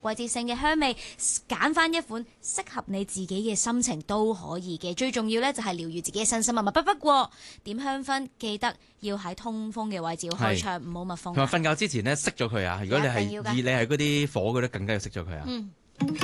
季節性嘅香味，揀翻一款適合你自己嘅心情都可以嘅。最重要呢就係療愈自己嘅身心啊嘛。不過點香薰記得要喺通風嘅位置要開窗，唔好密封。 同埋瞓覺之前呢，熄咗佢啊！如果你係嗰啲火嘅咧，更加要熄咗佢啊。